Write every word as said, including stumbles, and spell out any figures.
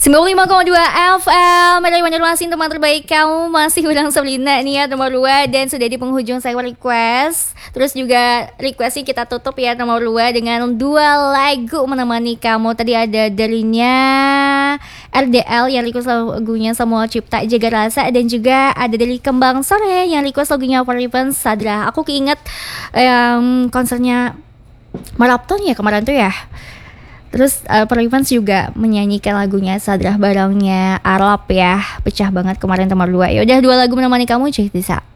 sembilan puluh lima koma dua F M Melalui Banjarmasin, teman terbaik kamu. Masih ulang Sabrina nih ya, nomor dua. Dan sudah di penghujung saya request. Terus juga request sih kita tutup ya nomor dua dengan dua lagu menemani kamu. Tadi ada darinya R D L yang request lagunya Semua Cipta Jaga Rasa. Dan juga ada dari Kembang Sore yang request lagunya Paripan Sadra. Aku keinget um, konsernya Marapton ya kemarin tuh ya. Terus uh, Perlivans juga menyanyikan lagunya Sadrah barangnya Arab ya. Pecah banget kemarin nomor dua. Ya udah, dua lagu menemani kamu, Cek Tisa.